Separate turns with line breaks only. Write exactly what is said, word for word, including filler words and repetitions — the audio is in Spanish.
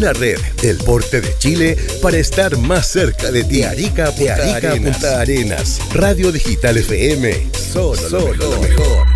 Una red del porte de Chile para estar más cerca de ti. De Arica a Punta, Arica, Arenas. Punta Arenas. Radio Digital F M. Solo, Solo lo mejor. Lo mejor.